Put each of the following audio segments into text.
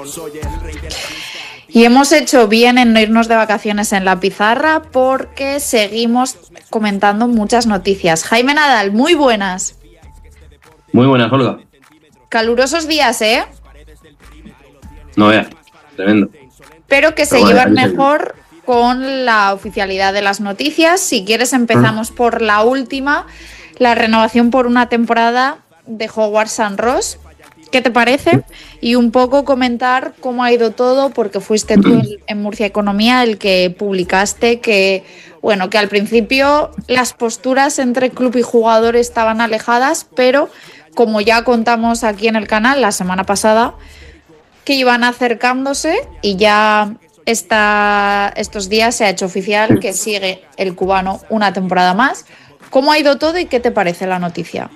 Y hemos hecho bien en no irnos de vacaciones en la pizarra porque seguimos comentando muchas noticias. Jaime Nadal, muy buenas. Muy buenas, Olga. Calurosos días, ¿eh? No veas, tremendo. Pero que se llevan mejor con la oficialidad de las noticias. Si quieres empezamos por la última, la renovación por una temporada de Howard and Ross. ¿Qué te parece? Y un poco comentar cómo ha ido todo, porque fuiste tú en Murcia Economía el que publicaste que, bueno, que al principio las posturas entre club y jugador estaban alejadas, pero como ya contamos aquí en el canal la semana pasada, que iban acercándose y ya estos días se ha hecho oficial que sigue el cubano una temporada más. ¿Cómo ha ido todo y qué te parece la noticia?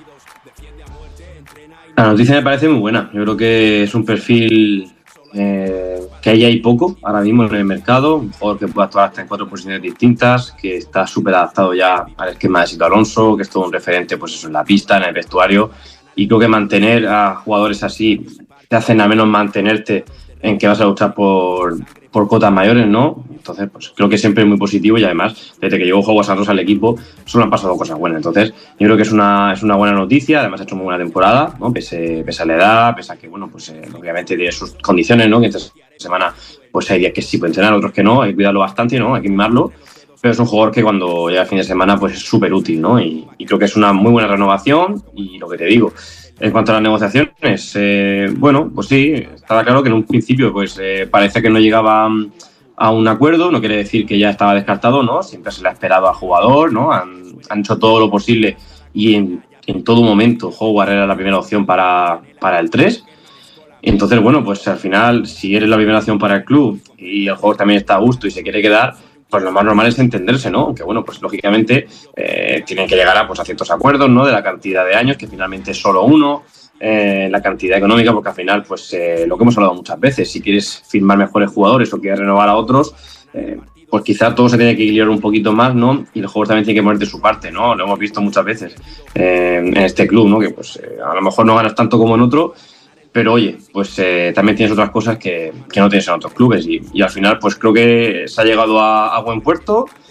La noticia me parece muy buena. Yo creo que es un perfil que ahí hay poco ahora mismo en el mercado. Un jugador que puede actuar hasta en 4 posiciones distintas, que está súper adaptado ya al esquema de Sito Alonso, que es todo un referente pues eso, en la pista, en el vestuario. Y creo que mantener a jugadores así te hacen al menos mantenerte en que vas a luchar por cotas mayores, ¿no? Entonces, pues creo que siempre es muy positivo y además, desde que llegó Howard and Ross al equipo, solo han pasado cosas buenas. Entonces, yo creo que es una buena noticia, además ha hecho muy buena temporada, ¿no? Pese a la edad, pese a que, bueno, pues obviamente tiene sus condiciones, ¿no? Que esta semana, pues hay días que sí puede entrenar, otros que no, hay que cuidarlo bastante, ¿no? Hay que mimarlo, pero es un jugador que cuando llega el fin de semana, pues es súper útil, ¿no? Y creo que es una muy buena renovación y lo que te digo, en cuanto a las negociaciones, bueno, pues sí, estaba claro que en un principio pues parece que no llegaba a un acuerdo, no quiere decir que ya estaba descartado, ¿no? Siempre se le ha esperado al jugador, ¿no? Han hecho todo lo posible y en todo momento Howard era la primera opción para el 3. Entonces, bueno, pues al final, si eres la primera opción para el club y el jugador también está a gusto y se quiere quedar, pues lo más normal es entenderse, ¿no? Aunque bueno, pues lógicamente tienen que llegar a ciertos acuerdos, ¿no? De la cantidad de años, que finalmente es solo uno, la cantidad económica, porque al final, pues lo que hemos hablado muchas veces, si quieres firmar mejores jugadores o quieres renovar a otros, pues quizá todo se tiene que equilibrar un poquito más, ¿no? Y el jugador también tiene que poner de su parte, ¿no? Lo hemos visto muchas veces en este club, ¿no? Que pues a lo mejor no ganas tanto como en otro, pero oye, pues también tienes otras cosas que no tienes en otros clubes y al final pues creo que se ha llegado a buen puerto